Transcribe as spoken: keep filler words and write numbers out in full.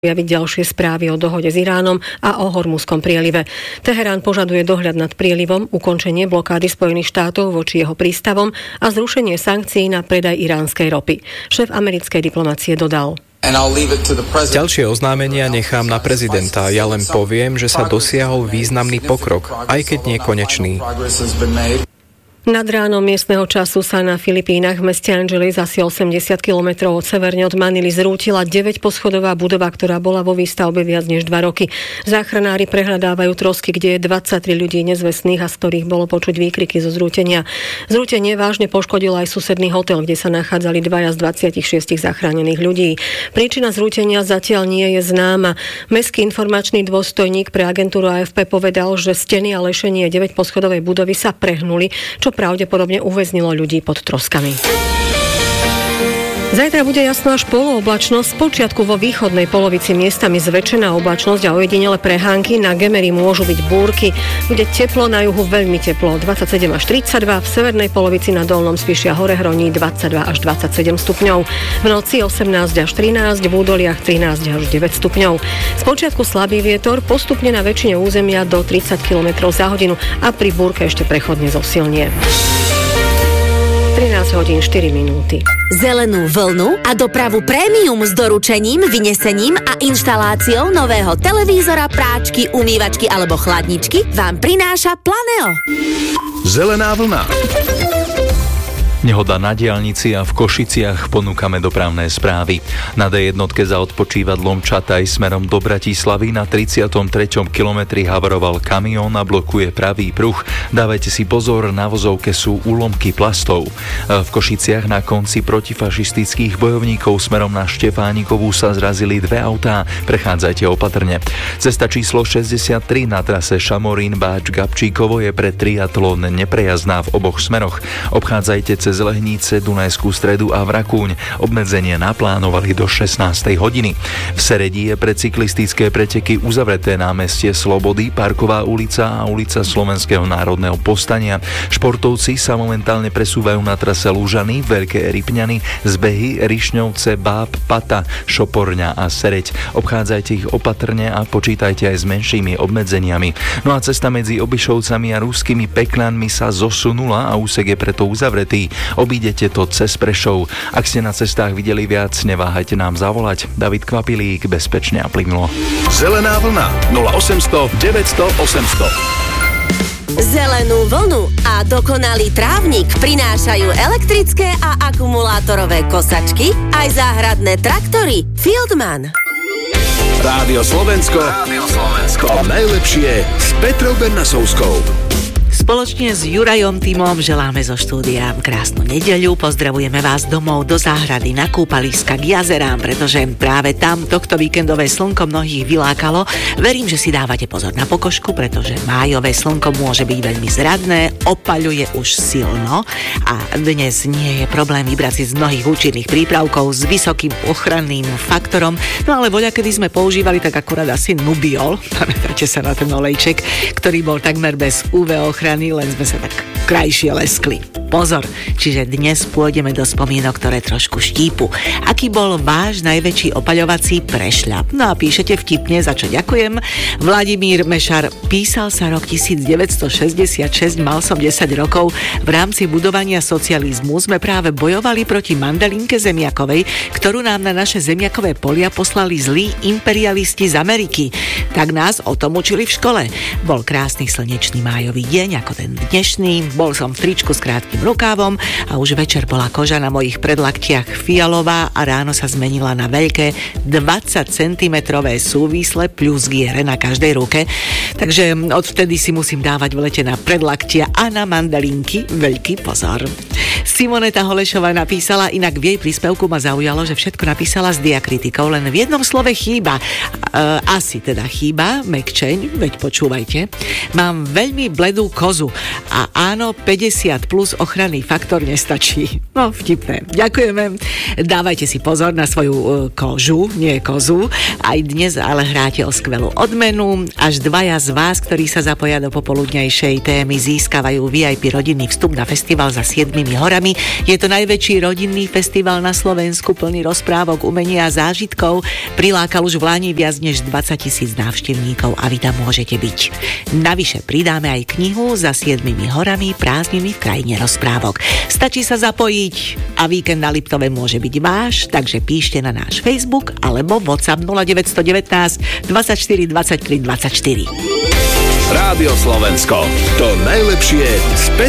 objaviť ďalšie správy o dohode s Iránom a o Hormuzskom prielive. Teherán požaduje dohľad nad prielivom, ukončenie blokády Spojených štátov voči jeho prístavom a zrušenie sankcií na predaj iránskej ropy. Šéf americkej diplomacie dodal: Ďalšie oznámenia nechám na prezidenta. Ja len poviem, že sa dosiahol významný pokrok, aj keď nie konečný. Nad ránom miestneho času sa na Filipínach v meste Angeles asi osemdesiat kilometrov od severne od Manily zrútila deväťposchodová budova, ktorá bola vo výstavbe viac než dva roky. Záchranári prehľadávajú trosky, kde je dvadsaťtri ľudí nezvestných a z ktorých bolo počuť výkriky zo zrútenia. Zrútenie vážne poškodilo aj susedný hotel, kde sa nachádzali dvaja z dvadsaťšesť zachránených ľudí. Príčina zrútenia zatiaľ nie je známa. Mestský informačný dôstojník pre agentúru á ef pé povedal, že steny a lešenie deväťposchodovej budovy sa prehnuli, čo pravdepodobne uväznilo ľudí pod troskami. Zajtra bude jasno až polooblačnosť, spočiatku vo východnej polovici miestami zväčšená oblačnosť a ojedinele prehánky, na Gemeri môžu byť búrky. Bude teplo, na juhu veľmi teplo, dvadsaťsedem až tridsaťdva, v severnej polovici na Dolnom Spiši a Horehroní dvadsaťdva až dvadsaťsedem stupňov. V noci osemnásť až trinásť, v údoliach trinásť až deväť stupňov. Spočiatku slabý vietor, postupne na väčšine územia do tridsať kilometrov za hodinu a pri búrke ešte prechodne zosilnie. trinásť hodín štyri minúty. Zelenú vlnu a dopravu prémium s doručením, vynesením a inštaláciou nového televízora, práčky, umývačky alebo chladničky vám prináša Planeo. Zelená vlna. Nehoda na diaľnici a v Košiciach, ponúkame dopravné správy. Na dé jeden za odpočívadlom Čataj smerom do Bratislavy na tridsiatom treťom kilometri havaroval kamión a blokuje pravý pruh. Dávajte si pozor, na vozovke sú úlomky plastov. V Košiciach na konci protifašistických bojovníkov smerom na Štefánikovú sa zrazili dve autá. Prechádzajte opatrne. Cesta číslo šesťdesiattri na trase Šamorín-Báč-Gabčíkovo je pre triatlón neprejazdná v oboch smeroch. Obchádzajte cez Lehnice, Dunajskú Stredu a Vrakúň. Obmedzenie naplánovali do šestnástej hodiny. V Seredí je pre cyklistické preteky uzavreté námestie Slobody, Parková ulica a ulica Slovenského národného povstania. Športovci sa momentálne presúvajú na trase Lužany, Veľké Rypňany, Zbehy, Rišňovce, Báb, Pata, Šoporňa a Sereď. Obchádzajte ich opatrne a počítajte aj s menšími obmedzeniami. No a cesta medzi Obišovcami a Ruskými Peklanmi sa zosunula a úsek je preto uzavretý. Obídete to cez Prešov. Ak ste na cestách videli viac, neváhajte nám zavolať. David Kvapilík, bezpečne a plynulo. Zelená vlna nula osemsto deväťsto osemsto. Zelenú vlnu a dokonalý trávnik prinášajú elektrické a akumulátorové kosačky aj záhradné traktory Fieldman. Rádio Slovensko. Rádio Slovensko. To najlepšie s Petrou Bernasovskou. Spoločne s Jurajom Tímom želáme zo štúdia krásnu nedeľu. Pozdravujeme vás domov do záhrady, na kúpaliska, k jazerám, pretože práve tam tohto víkendové slnko mnohých vylákalo. Verím, že si dávate pozor na pokožku, pretože májové slnko môže byť veľmi zradné, opaľuje už silno a dnes nie je problém vybrať si z mnohých účinných prípravkov s vysokým ochranným faktorom. No ale voľakedy sme používali tak akurát asi Nubiol, pamätáte sa na ten olejček, ktorý bol takmer bez ú vé ochrany, len sme sa tak krajšie leskli. Pozor, čiže dnes pôjdeme do spomienok, ktoré trošku štípu. Aký bol váš najväčší opaľovací prešľap? No a píšete vtipne, za čo ďakujem. Vladimír Mešar, písal sa rok devätnásťstošesťdesiatšesť, mal som desať rokov. V rámci budovania socializmu sme práve bojovali proti mandalinke zemiakovej, ktorú nám na naše zemiakové polia poslali zlí imperialisti z Ameriky. Tak nás o tom učili v škole. Bol krásny slnečný májový deň, ako ten dnešný. Bol som v tričku s krátkym rukávom a už večer bola koža na mojich predlaktiach fialová a ráno sa zmenila na veľké dvadsať centimetrové súvisle plus giere na každej ruke. Takže odvtedy si musím dávať v lete na predlaktia a na mandalinky veľký pozor. Simoneta Holešová napísala, inak v jej príspevku ma zaujalo, že všetko napísala s diakritikou, len v jednom slove chýba. E, asi teda chýba, mekčeň, veď počúvajte. Mám veľmi bledú kozu a áno, päťdesiat plus ochranný faktor nestačí. No, vtipné. Ďakujeme. Dávajte si pozor na svoju uh, kožu, nie kozu. Aj dnes ale hráte o skvelú odmenu. Až dvaja z vás, ktorí sa zapoja do popoludňajšej témy, získavajú vé í pé rodinný vstup na festival Za siedmimi horami. Je to najväčší rodinný festival na Slovensku, plný rozprávok, umenia a zážitkov. Prilákal už v Lani viac než dvadsať tisíc návštevníkov a vy tam môžete byť. Navyše pridáme aj knihu Za siedmimi horami, prázdniny v krajine rozprávok. Stačí sa zapojiť a víkend na Liptove môže byť váš, takže píšte na náš Facebook alebo WhatsApp nula deväť jedna deväť dvadsaťštyri dvadsaťtri dvadsaťštyri. Rádio Slovensko. To najlepšie z